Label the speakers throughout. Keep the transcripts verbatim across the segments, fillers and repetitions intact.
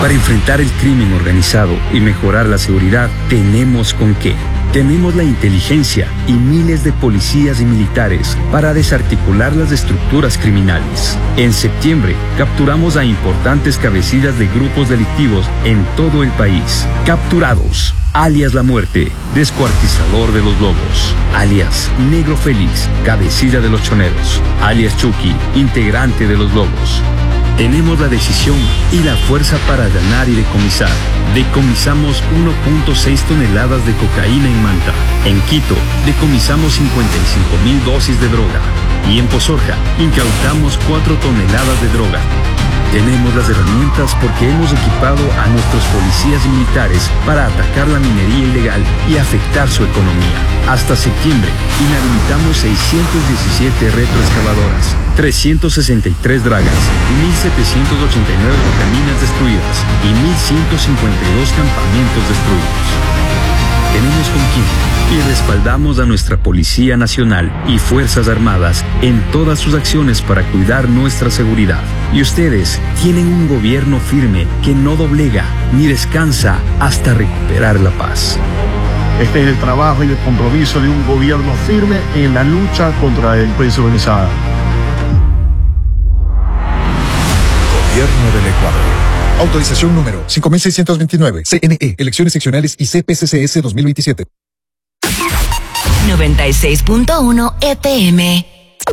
Speaker 1: Para enfrentar el crimen organizado y mejorar la seguridad, tenemos con qué. Tenemos la inteligencia y miles de policías y militares para desarticular las estructuras criminales. En septiembre, capturamos a importantes cabecillas de grupos delictivos en todo el país. Capturados, alias La Muerte, descuartizador de los lobos, alias Negro Félix, cabecilla de los choneros, alias Chucky, integrante de los lobos. Tenemos la decisión y la fuerza para ganar y decomisar. Decomisamos uno punto seis toneladas de cocaína en Manta. En Quito, decomisamos cincuenta y cinco mil dosis de droga. Y en Pozorja, incautamos cuatro toneladas de droga. Tenemos las herramientas porque hemos equipado a nuestros policías y militares para atacar la minería ilegal y afectar su economía. Hasta septiembre, inhabilitamos seiscientas diecisiete retroexcavadoras, trescientas sesenta y tres dragas, mil setecientas ochenta y nueve caminas destruidas y mil ciento cincuenta y dos campamentos destruidos. Tenemos con quién y respaldamos a nuestra Policía Nacional y Fuerzas Armadas en todas sus acciones para cuidar nuestra seguridad. Y ustedes tienen un gobierno firme que no doblega ni descansa hasta recuperar la paz.
Speaker 2: Este es el trabajo y el compromiso de un gobierno firme en la lucha contra la delincuencia organizada.
Speaker 3: Gobierno del Ecuador. Autorización número cinco mil seiscientos veintinueve. C N E, Elecciones Seccionales y C P C C S dos mil veintisiete.
Speaker 4: noventa y seis punto uno F M.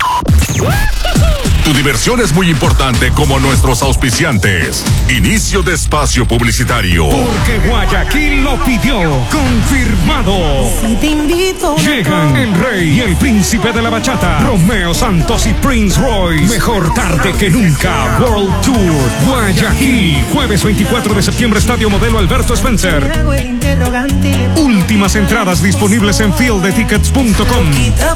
Speaker 5: Tu diversión es muy importante como nuestros auspiciantes. Inicio de espacio publicitario.
Speaker 6: Porque Guayaquil lo pidió. Confirmado.
Speaker 7: Si te invito.
Speaker 6: Llegan el rey y el príncipe de la bachata, Romeo Santos y Prince Royce. Mejor tarde que nunca. World Tour Guayaquil. Jueves veinticuatro de septiembre, Estadio Modelo Alberto Spencer. Últimas entradas disponibles en field de tickets punto com.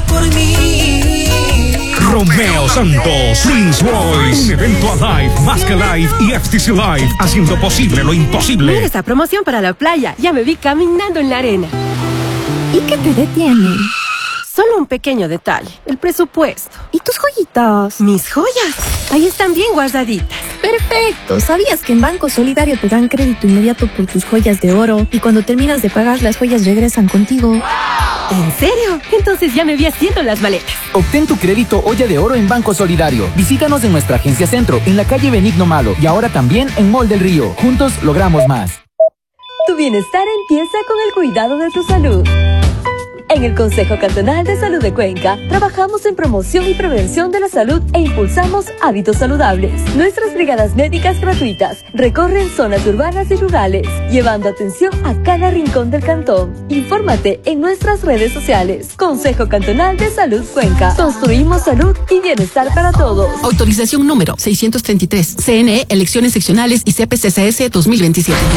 Speaker 6: Romeo Santos, Prince Royce, un evento Alive, más que Live y F T C Live, haciendo posible lo imposible.
Speaker 8: Mira esa promoción para la playa, ya me vi caminando en la arena.
Speaker 7: ¿Y qué te detiene?
Speaker 8: Solo un pequeño detalle, el presupuesto.
Speaker 7: ¿Y tus joyitas?
Speaker 8: Mis joyas, ahí están bien guardaditas.
Speaker 7: Perfecto, ¿sabías que en Banco Solidario te dan crédito inmediato por tus joyas de oro y cuando terminas de pagar las joyas regresan contigo?
Speaker 8: ¿En serio? Entonces ya me vi haciendo las maletas.
Speaker 9: Obtén tu crédito olla de oro en Banco Solidario. Visítanos en nuestra agencia Centro, en la calle Benigno Malo y ahora también en Mall del Río. Juntos logramos más.
Speaker 10: Tu bienestar empieza con el cuidado de tu salud. En el Consejo Cantonal de Salud de Cuenca, trabajamos en promoción y prevención de la salud e impulsamos hábitos saludables. Nuestras brigadas médicas gratuitas recorren zonas urbanas y rurales, llevando atención a cada rincón del cantón. Infórmate en nuestras redes sociales. Consejo Cantonal de Salud Cuenca. Construimos salud y bienestar para todos.
Speaker 11: Autorización número seiscientos treinta y tres. C N E, Elecciones Seccionales y C P C C S dos mil veintisiete.